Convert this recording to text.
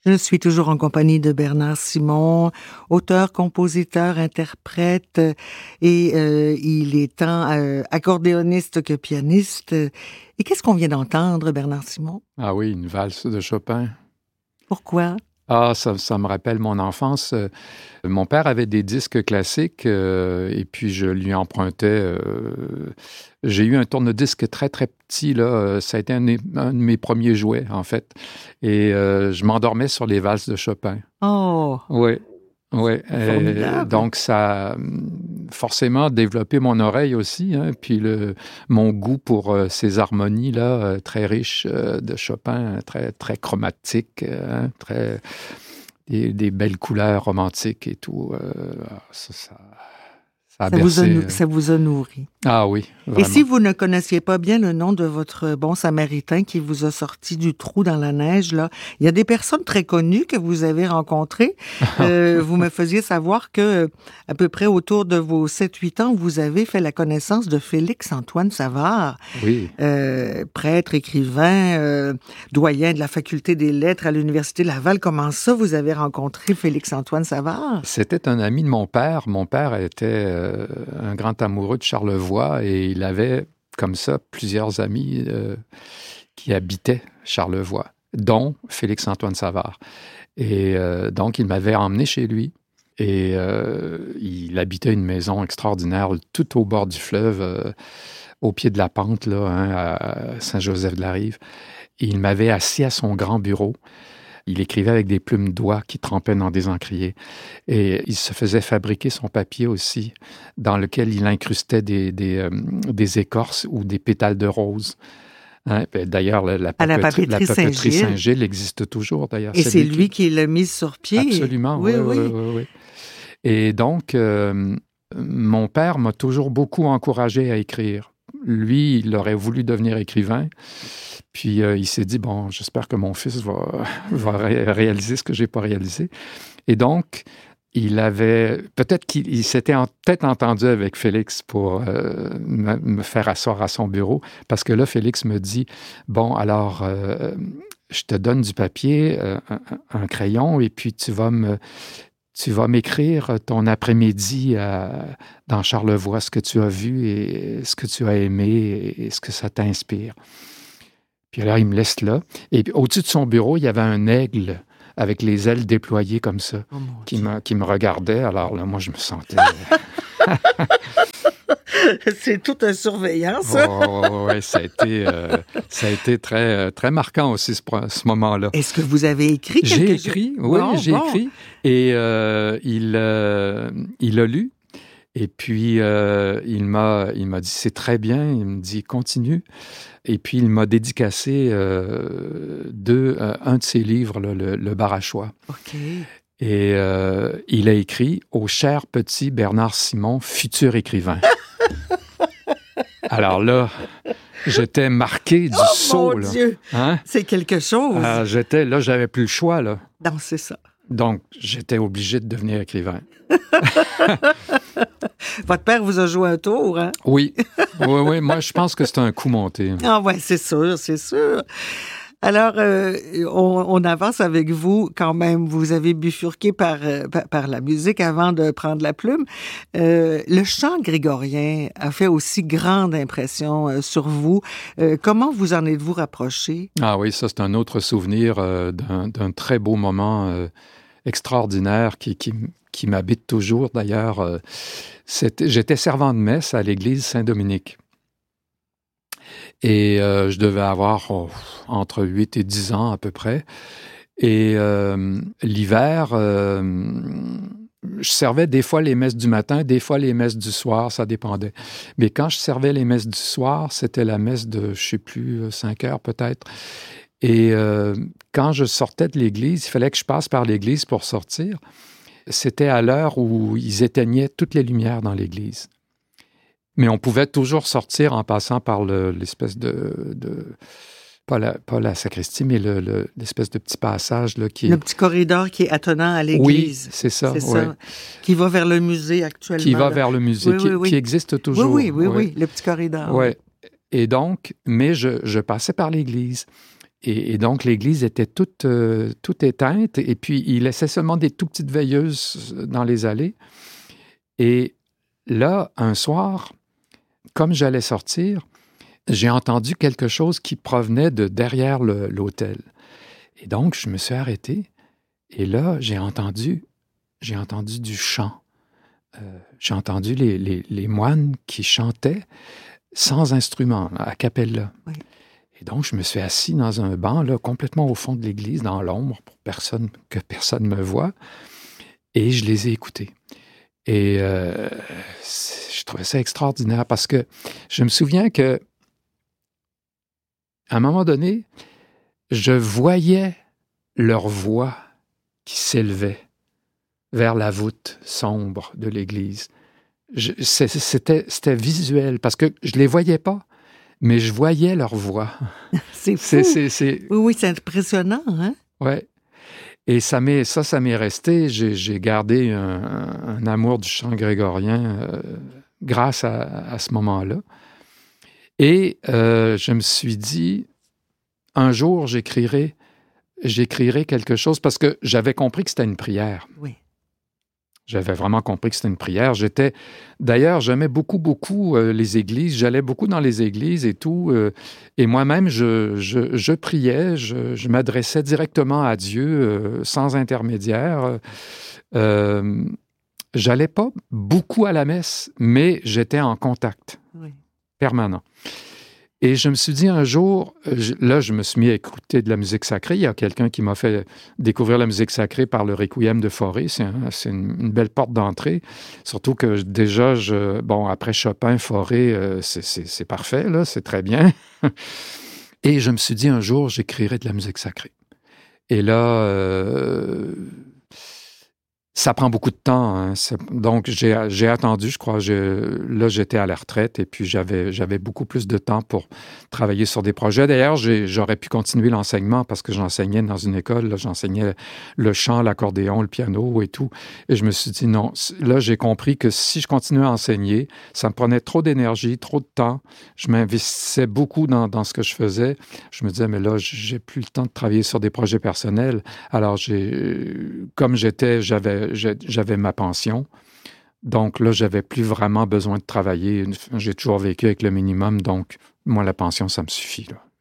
Je suis toujours en compagnie de Bernard Simon, auteur, compositeur, interprète, et il est tant accordéoniste que pianiste. Et qu'est-ce qu'on vient d'entendre, Bernard Simon? Ah oui, une valse de Chopin. Pourquoi? Ah, ça me rappelle mon enfance. Mon père avait des disques classiques et puis je lui empruntais. J'ai eu un tourne-disque très, très petit, là. Ça a été un de mes premiers jouets, en fait. Et je m'endormais sur les valses de Chopin. Oh! Oui, oui. Formidable. Donc, ça a forcément développé mon oreille aussi, hein, puis mon goût pour ces harmonies-là, très riches de Chopin, très, très chromatiques, hein, très, des belles couleurs romantiques et tout. Ça a bercé. Ça vous a nourri. Ah oui, vraiment. Et si vous ne connaissiez pas bien le nom de votre bon Samaritain qui vous a sorti du trou dans la neige, là, il y a des personnes très connues que vous avez rencontrées. Vous me faisiez savoir que à peu près autour de vos 7-8 ans, vous avez fait la connaissance de Félix-Antoine Savard, Oui. prêtre, écrivain, doyen de la faculté des lettres à l'Université Laval. Comment ça, vous avez rencontré Félix-Antoine Savard? C'était un ami de mon père. Mon père était un grand amoureux de Charlevoix et il avait, comme ça, plusieurs amis qui habitaient Charlevoix, dont Félix-Antoine Savard. Et donc, il m'avait emmené chez lui et il habitait une maison extraordinaire tout au bord du fleuve, au pied de la pente, là, hein, à Saint-Joseph-de-la-Rive. Et il m'avait assis à son grand bureau. Il écrivait avec des plumes d'oie qui trempaient dans des encriers. Et il se faisait fabriquer son papier aussi, dans lequel il incrustait des écorces ou des pétales de rose. Hein? D'ailleurs, la papeterie Saint-Gilles existe toujours, d'ailleurs. Et c'est lui qui l'a mise sur pied? Absolument, oui. Et donc, mon père m'a toujours beaucoup encouragé à écrire. Lui, il aurait voulu devenir écrivain. Puis il s'est dit, bon, j'espère que mon fils va réaliser ce que je n'ai pas réalisé. Et donc, peut-être qu'il s'était peut-être entendu avec Félix pour me faire asseoir à son bureau, parce que là, Félix me dit, bon, alors, je te donne du papier, un crayon, et puis tu vas m'écrire ton après-midi dans Charlevoix, ce que tu as vu et ce que tu as aimé et ce que ça t'inspire. Puis alors, il me laisse là. Et puis, au-dessus de son bureau, il y avait un aigle avec les ailes déployées comme ça, qui me regardait. Alors là, moi, je me sentais... C'est tout un surveillant, ça. Oui, ça a été très, très marquant aussi, ce moment-là. Est-ce que vous avez écrit quelque chose? J'ai écrit, oui, j'ai écrit. Et il l'a lu. Et puis, il m'a dit, c'est très bien. Il me dit, continue. Et puis, il m'a dédicacé un de ses livres, le Barachois. OK. Et il a écrit « Au cher petit Bernard Simon, futur écrivain ». Alors là, j'étais marqué du sceau. Mon Dieu! Hein? C'est quelque chose. J'avais plus le choix, là. Non, c'est ça. Donc, j'étais obligé de devenir écrivain. Votre père vous a joué un tour, hein? Oui. Moi, je pense que c'est un coup monté. Ah ouais, c'est sûr. Alors, on avance avec vous quand même. Vous avez bifurqué par la musique avant de prendre la plume. Le chant grégorien a fait aussi grande impression sur vous. Comment vous en êtes-vous rapproché? Ah oui, ça, c'est un autre souvenir d'un très beau moment extraordinaire qui m'habite toujours. D'ailleurs, j'étais servant de messe à l'église Saint-Dominique. Et je devais avoir entre 8 et 10 ans à peu près. Et l'hiver, je servais des fois les messes du matin, des fois les messes du soir, ça dépendait. Mais quand je servais les messes du soir, c'était la messe de, je sais plus, 5 heures peut-être. Et quand je sortais de l'église, il fallait que je passe par l'église pour sortir. C'était à l'heure où ils éteignaient toutes les lumières dans l'église. Mais on pouvait toujours sortir en passant par l'espèce pas la sacristie, mais l'espèce de petit passage là, le petit corridor qui est attenant à l'église. Oui, c'est ça. Qui va vers le musée actuellement. Qui va vers le musée, qui existe toujours. Oui, le petit corridor. Oui. Et donc, mais je passais par l'église. Et donc, l'église était toute éteinte. Et puis, il laissait seulement des tout petites veilleuses dans les allées. Et là, un soir, comme j'allais sortir, j'ai entendu quelque chose qui provenait de derrière l'autel. Et donc, je me suis arrêté. Et là, j'ai entendu du chant. J'ai entendu les moines qui chantaient sans instrument, a cappella. Oui. Et donc, je me suis assis dans un banc, là, complètement au fond de l'église, dans l'ombre, pour que personne ne me voie. Et je les ai écoutés. Et je trouvais ça extraordinaire parce que je me souviens que à un moment donné, je voyais leur voix qui s'élevait vers la voûte sombre de l'église. C'était visuel parce que je les voyais pas, mais je voyais leur voix. C'est fou. Oui, c'est impressionnant, hein? Ouais. Et ça m'est resté. J'ai gardé un amour du chant grégorien grâce à ce moment-là. Et je me suis dit, un jour, j'écrirai quelque chose parce que j'avais compris que c'était une prière. Oui. J'avais vraiment compris que c'était une prière. D'ailleurs, j'aimais beaucoup les églises. J'allais beaucoup dans les églises et tout. Et moi-même, je priais. Je m'adressais directement à Dieu, sans intermédiaire. J'allais pas beaucoup à la messe, mais j'étais en contact permanent. Et je me suis dit un jour, là, je me suis mis à écouter de la musique sacrée. Il y a quelqu'un qui m'a fait découvrir la musique sacrée par le Requiem de Fauré. C'est une belle porte d'entrée. Surtout que déjà, après Chopin, Fauré, c'est parfait, là, c'est très bien. Et je me suis dit un jour, j'écrirai de la musique sacrée. Et là, ça prend beaucoup de temps. Hein. Donc, j'ai attendu, je crois. Là, j'étais à la retraite et puis j'avais beaucoup plus de temps pour travailler sur des projets. D'ailleurs, j'aurais pu continuer l'enseignement parce que j'enseignais dans une école. Là, j'enseignais le chant, l'accordéon, le piano et tout. Et je me suis dit non. Là, j'ai compris que si je continuais à enseigner, ça me prenait trop d'énergie, trop de temps. Je m'investissais beaucoup dans ce que je faisais. Je me disais, mais là, j'ai plus le temps de travailler sur des projets personnels. Alors, comme j'avais ma pension. Donc là, j'avais plus vraiment besoin de travailler. J'ai toujours vécu avec le minimum. Donc, moi, la pension, ça me suffit, là.